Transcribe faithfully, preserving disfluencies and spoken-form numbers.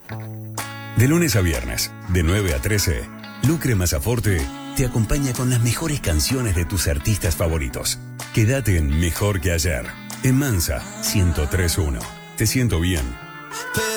De lunes a viernes, de nueve a trece, Lucre Mazzaforte te acompaña con las mejores canciones de tus artistas favoritos. Quédate en Mejor que Ayer, en Mansa ciento tres punto uno. Te siento bien.